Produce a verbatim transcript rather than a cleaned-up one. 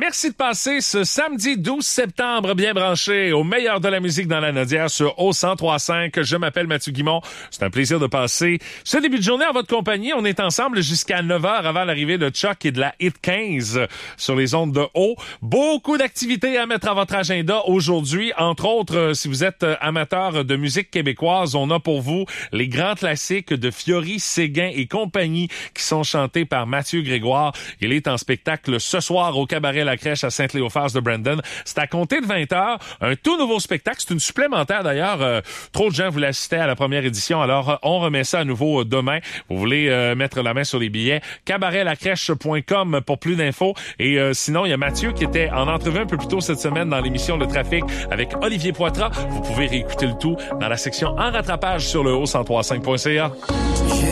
Merci de passer ce samedi douze septembre bien branché au meilleur de la musique dans la Nodière sur O cent trois cinq. Je m'appelle Mathieu Guimond. C'est un plaisir de passer ce début de journée en votre compagnie. On est ensemble jusqu'à neuf heures avant l'arrivée de Chuck et de la Hit quinze sur les ondes de haut. Beaucoup d'activités à mettre à votre agenda aujourd'hui. Entre autres, si vous êtes amateur de musique québécoise, on a pour vous les grands classiques de Fiori, Séguin et compagnie qui sont chantés par Mathieu Grégoire. Il est en spectacle ce soir au Cabaret La Crèche à Saint-Léophas de Brandon. C'est à compter de vingt heures. Un tout nouveau spectacle. C'est une supplémentaire d'ailleurs. Euh, trop de gens voulaient assister à la première édition. Alors, euh, on remet ça à nouveau euh, demain. Vous voulez euh, mettre la main sur les billets. cabaret la crèche point com pour plus d'infos. Et euh, sinon, il y a Mathieu qui était en entrevue un peu plus tôt cette semaine dans l'émission Le Trafic avec Olivier Poitras. Vous pouvez réécouter le tout dans la section en rattrapage sur le haut cent trois cinq point c a.